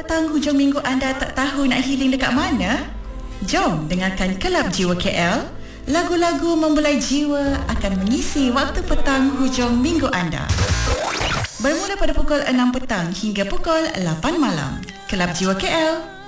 petang hujung minggu anda tak tahu nak healing dekat mana? Jom dengarkan Kelab Jiwa KL. Lagu-lagu membelai jiwa akan mengisi waktu petang hujung minggu anda. Bermula pada pukul 6 petang hingga pukul 8 malam. Kelab Jiwa KL,